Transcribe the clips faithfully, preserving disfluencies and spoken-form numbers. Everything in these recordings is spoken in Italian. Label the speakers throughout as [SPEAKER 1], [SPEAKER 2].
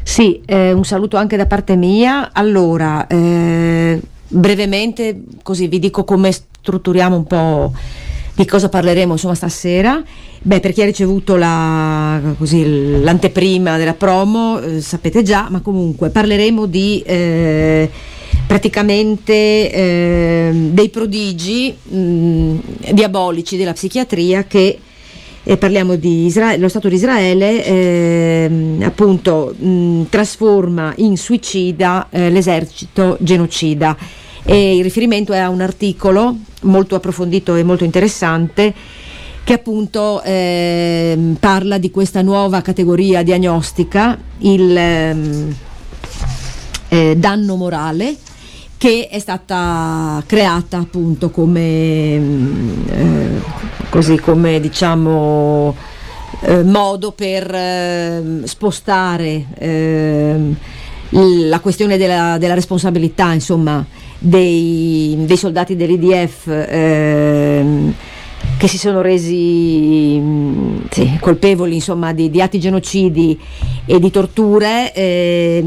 [SPEAKER 1] Sì, eh, un saluto anche da parte mia. Allora, eh, brevemente, così vi dico come strutturiamo un po', di cosa parleremo insomma stasera. Beh, per chi ha ricevuto la, così, l'anteprima della promo, eh, sapete già, ma comunque parleremo di eh, praticamente eh, dei prodigi mh, diabolici della psichiatria che e parliamo di Israele, lo Stato di Israele eh, appunto mh, trasforma in suicida eh, l'esercito genocida, e il riferimento è a un articolo molto approfondito e molto interessante che appunto eh, parla di questa nuova categoria diagnostica, il ehm, eh, danno morale, che è stata creata appunto come eh, così come diciamo eh, modo per eh, spostare eh, la questione della, della responsabilità insomma dei, dei soldati dell'I D F eh, che si sono resi sì, colpevoli insomma di, di atti genocidi e di torture, eh,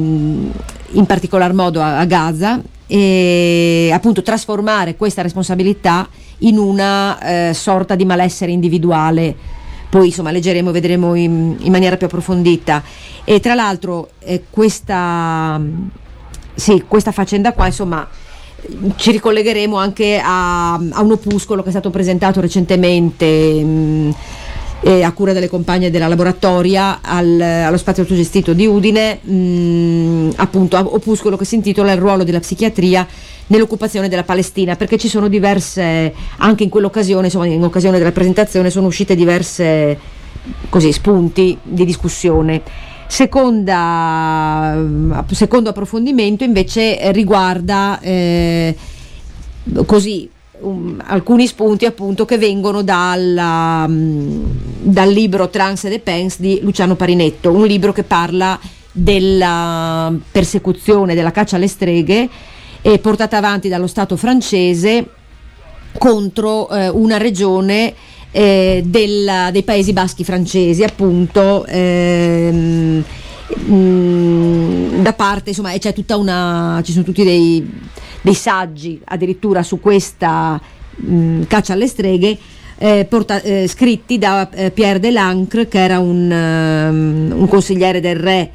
[SPEAKER 1] in particolar modo a, a Gaza, e appunto trasformare questa responsabilità in una eh, sorta di malessere individuale. Poi insomma leggeremo, vedremo in, in maniera più approfondita. E tra l'altro eh, questa sì, questa faccenda qua insomma ci ricollegheremo anche a, a un opuscolo che è stato presentato recentemente mh, eh, a cura delle compagne della laboratoria al, allo spazio autogestito di Udine, mh, appunto opuscolo che si intitola Il ruolo della psichiatria nell'occupazione della Palestina, perché ci sono diverse, anche in quell'occasione, insomma in occasione della presentazione sono uscite diverse così spunti di discussione. Seconda, secondo approfondimento invece riguarda eh, così um, alcuni spunti appunto che vengono dal, um, dal libro Trans et Pens di Luciano Parinetto, un libro che parla della persecuzione, della caccia alle streghe eh, portata avanti dallo Stato francese contro eh, una regione Eh, del, dei Paesi Baschi francesi, appunto ehm, mh, da parte insomma, c'è tutta una ci sono tutti dei, dei saggi addirittura su questa mh, caccia alle streghe eh, porta, eh, scritti da eh, Pierre Delancre, che era un, um, un consigliere del re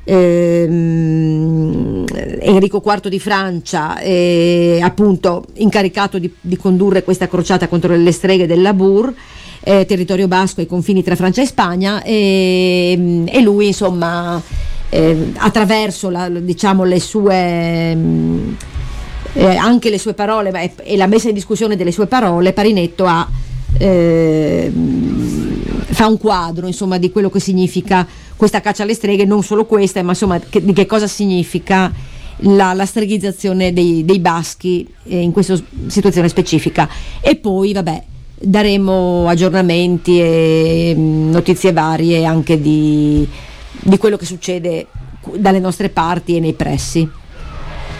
[SPEAKER 1] ehm, Enrico quarto di Francia, eh, appunto incaricato di, di condurre questa crociata contro le streghe del Labour, eh, territorio basco ai confini tra Francia e Spagna, e, e lui insomma eh, attraverso la, diciamo le sue mh, eh, anche le sue parole e, e la messa in discussione delle sue parole, Parinetto ha eh, fa un quadro insomma di quello che significa questa caccia alle streghe, non solo questa, ma insomma che, di che cosa significa la, la streghizzazione dei, dei baschi eh, in questa situazione specifica. E poi vabbè daremo aggiornamenti e mh, notizie varie anche di, di quello che succede dalle nostre parti e nei pressi.